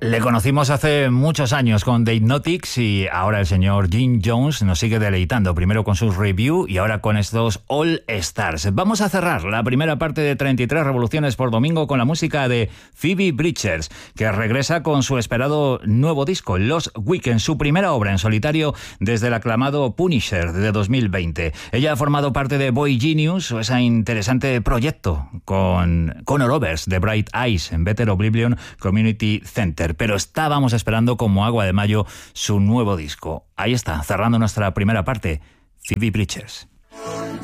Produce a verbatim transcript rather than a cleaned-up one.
Le conocimos hace muchos años con The Hypnotics y ahora el señor Jim Jones nos sigue deleitando, primero con sus review y ahora con estos All Stars. Vamos a cerrar la primera parte de treinta y tres revoluciones por domingo con la música de Phoebe Bridgers, que regresa con su esperado nuevo disco, Lost Weekend, su primera obra en solitario desde el aclamado Punisher de dos mil veinte. Ella ha formado parte de Boy Genius, ese interesante proyecto con Conor Oberst de Bright Eyes en Better Oblivion Community Center. Pero estábamos esperando como agua de mayo su nuevo disco. Ahí está, cerrando nuestra primera parte, Phoebe Bridgers.